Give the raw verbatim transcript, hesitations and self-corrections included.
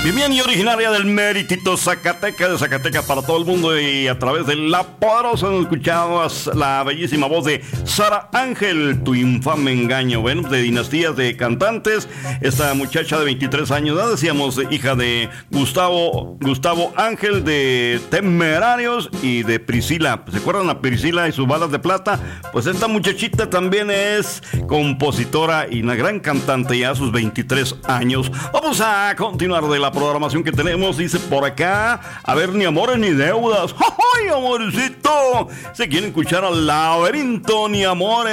Bien, bien, y originaria del meritito Zacatecas, de Zacatecas para todo el mundo, y a través de La Poderosa nos escuchabas la bellísima voz de Sara Ángel, Tu infame engaño. Bueno, de dinastías de cantantes, esta muchacha de veintitrés años, ¿no? Decíamos, hija de Gustavo, Gustavo Ángel, de Temerarios, y de Priscila. ¿Se acuerdan a Priscila y sus balas de plata? Pues esta muchachita también es compositora y una gran cantante ya a sus veintitrés años. Vamos a continuar de la programación que tenemos. Dice por acá, a ver, ni amores ni deudas. ¡Ay, amorcito! Se quieren escuchar al Laberinto, ni amores